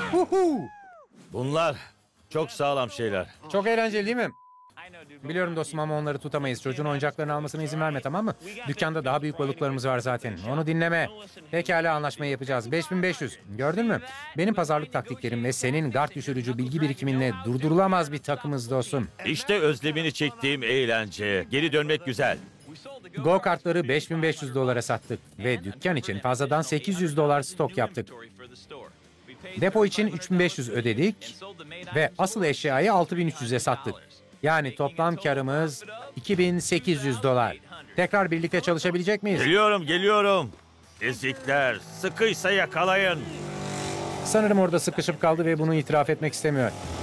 Uhu! Bunlar çok sağlam şeyler. Çok eğlenceli değil mi? Biliyorum dostum ama onları tutamayız. Çocuğun oyuncaklarını almasına izin verme, tamam mı? Dükkanda daha büyük balıklarımız var zaten. Onu dinleme. Pekala, anlaşmayı yapacağız. 5500. Gördün mü? Benim pazarlık taktiklerim ve senin gard düşürücü bilgi birikiminle durdurulamaz bir takımız dostum. İşte özlemini çektiğim eğlence. Geri dönmek güzel. Go kartları 5500 dolara sattık ve dükkan için fazladan 800 dolar stok yaptık. Depo için 3500 ödedik ve asıl eşyayı 6300'e sattık. Yani toplam karımız 2800 dolar. Tekrar birlikte çalışabilecek miyiz? Geliyorum. Ezikler, sıkıysa yakalayın. Sanırım orada sıkışıp kaldı ve bunu itiraf etmek istemiyor.